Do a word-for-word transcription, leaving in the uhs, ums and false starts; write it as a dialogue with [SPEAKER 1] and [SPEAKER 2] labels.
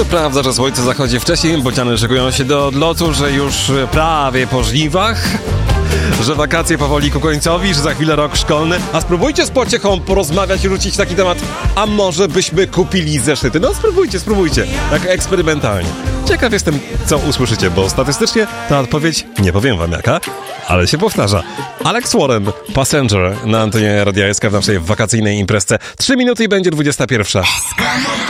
[SPEAKER 1] to prawda, że słońce zachodzi wcześniej, bociany szykują się do odlotu, że już prawie po żniwach, że wakacje powoli ku końcowi, że za chwilę rok szkolny. A spróbujcie z pociechą porozmawiać i rzucić taki temat, a może byśmy kupili zeszyty? No spróbujcie, spróbujcie, tak eksperymentalnie. Ciekaw jestem, co usłyszycie, bo statystycznie ta odpowiedź, nie powiem wam jaka, ale się powtarza. Alex Warren, Passenger na antenie Radia S K w naszej wakacyjnej imprezce. Trzy minuty i będzie dwudziesta pierwsza.